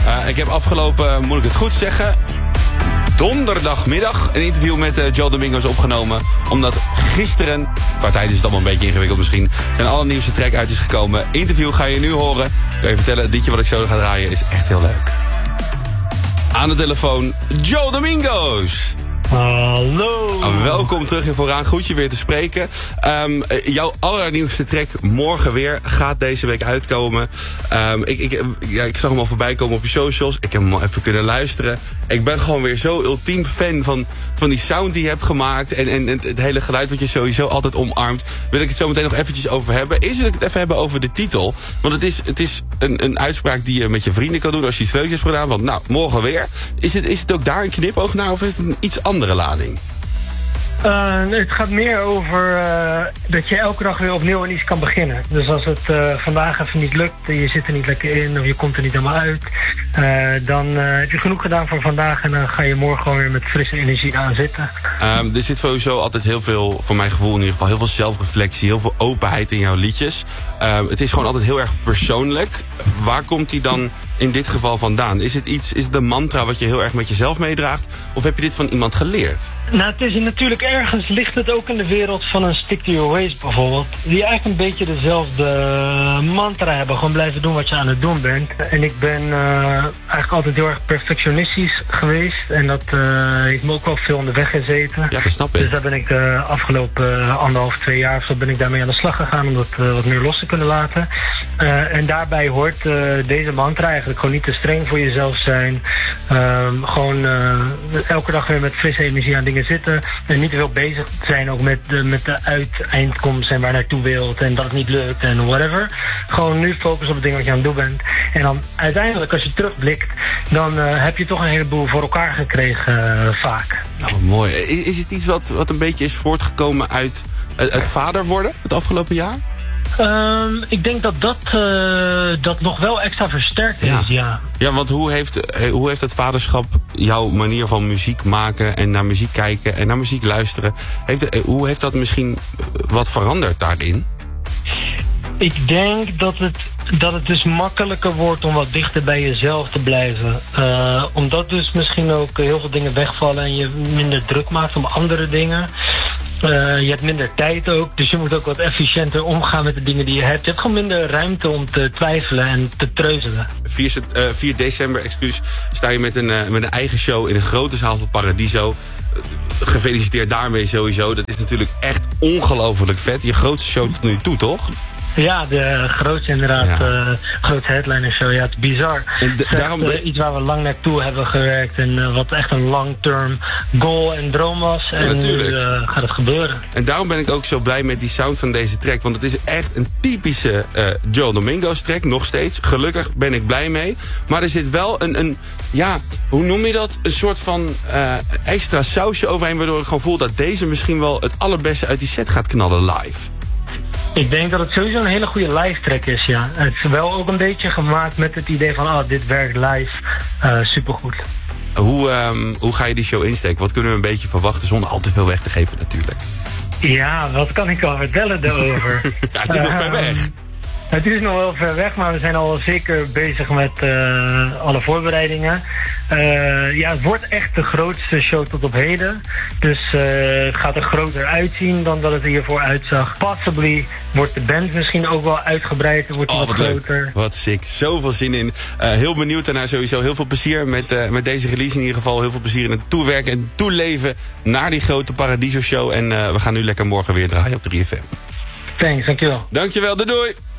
Ik heb afgelopen, moet ik het goed zeggen, donderdagmiddag een interview met Joe Domingos opgenomen. Omdat gisteren, qua tijd is het allemaal een beetje ingewikkeld misschien, zijn allernieuwste track uit is gekomen. Interview ga je nu horen. Ik kan je vertellen, het liedje wat ik zo ga draaien is echt heel leuk. Aan de telefoon, Joe Domingos. Hallo. Welkom terug in Vooraan, goed je weer te spreken. Jouw allernieuwste track, Morgen Weer, gaat deze week uitkomen. Ik zag hem al voorbij komen op je socials. Ik heb hem al even kunnen luisteren. Ik ben gewoon weer zo ultiem fan van die sound die je hebt gemaakt. En het hele geluid wat je sowieso altijd omarmt. Wil ik het zo meteen nog eventjes over hebben. Eerst wil ik het even hebben over de titel. Want het is een uitspraak die je met je vrienden kan doen als je iets leuks hebt gedaan. Want nou, morgen weer. Is het ook daar een knipoog naar of heeft het een iets andere lading? Het gaat meer over dat je elke dag weer opnieuw aan iets kan beginnen. Dus als het vandaag even niet lukt, je zit er niet lekker in of je komt er niet helemaal uit, dan heb je genoeg gedaan voor vandaag en dan ga je morgen gewoon weer met frisse energie aan zitten. Er zit sowieso altijd heel veel, voor mijn gevoel in ieder geval, heel veel zelfreflectie, heel veel openheid in jouw liedjes. Het is gewoon altijd heel erg persoonlijk. Waar komt die dan in dit geval vandaan? Is het een mantra wat je heel erg met jezelf meedraagt? Of heb je dit van iemand geleerd? Nou, het is natuurlijk ergens ligt het ook in de wereld van een Stick to Your Ways bijvoorbeeld. Die eigenlijk een beetje dezelfde mantra hebben. Gewoon blijven doen wat je aan het doen bent. En ik ben eigenlijk altijd heel erg perfectionistisch geweest. En dat heeft me ook wel veel in de weg gezeten. Ja, dat snap ik. Dus daar ben ik afgelopen 1,5, 2 jaar of zo ben ik daarmee aan de slag gegaan om dat wat meer los te kunnen laten. En daarbij hoort deze mantra eigenlijk gewoon niet te streng voor jezelf zijn. Gewoon elke dag weer met frisse energie aan dingen zitten. En niet te veel bezig zijn ook met de uiteindkomst en waar naartoe wilt en dat het niet lukt en whatever. Gewoon nu focussen op het ding wat je aan het doen bent. En dan uiteindelijk als je terugblikt, dan heb je toch een heleboel voor elkaar gekregen vaak. Nou, mooi. Is het iets wat een beetje is voortgekomen uit het vader worden het afgelopen jaar? Ik denk dat nog wel extra versterkt is, ja. Ja, want hoe heeft het vaderschap jouw manier van muziek maken en naar muziek kijken en naar muziek luisteren, hoe heeft dat misschien wat veranderd daarin? Ik denk dat het dus makkelijker wordt om wat dichter bij jezelf te blijven. Omdat dus misschien ook heel veel dingen wegvallen en je minder druk maakt om andere dingen. Je hebt minder tijd ook, dus je moet ook wat efficiënter omgaan met de dingen die je hebt. Je hebt gewoon minder ruimte om te twijfelen en te treuzelen. 4 december, sta je met een eigen show in een grote zaal van Paradiso. Gefeliciteerd daarmee sowieso. Dat is natuurlijk echt ongelooflijk vet. Je grootste show tot nu toe, toch? Ja, de grootste inderdaad. Ja. Grootste headliner show. Ja, het is bizar. Daarom iets waar we lang naartoe hebben gewerkt. En wat echt een long-term goal en droom was. En nu gaat het gebeuren. En daarom ben ik ook zo blij met die sound van deze track. Want het is echt een typische Joe Domingos track. Nog steeds. Gelukkig ben ik blij mee. Maar er zit wel een hoe noem je dat? Een soort van extra sausje overheen. Waardoor ik gewoon voel dat deze misschien wel het allerbeste uit die set gaat knallen live. Ik denk dat het sowieso een hele goede live track is, ja. Het is wel ook een beetje gemaakt met het idee van, dit werkt live supergoed. Hoe ga je die show insteken? Wat kunnen we een beetje verwachten zonder al te veel weg te geven natuurlijk? Ja, wat kan ik al vertellen daarover? Ja, het is nog ver weg. Het is nog wel ver weg, maar we zijn al zeker bezig met alle voorbereidingen. Het wordt echt de grootste show tot op heden. Dus het gaat er groter uitzien dan dat het hiervoor uitzag. Possibly wordt de band misschien ook wel uitgebreid. Wordt wat groter. Leuk. Wat sick. Zoveel zin in. Heel benieuwd daarnaar sowieso. Heel veel plezier met deze release in ieder geval. Heel veel plezier in het toewerken en toeleven naar die grote Paradiso show. En we gaan nu lekker morgen weer draaien op 3FM. Thanks, dankjewel. Dankjewel, doei.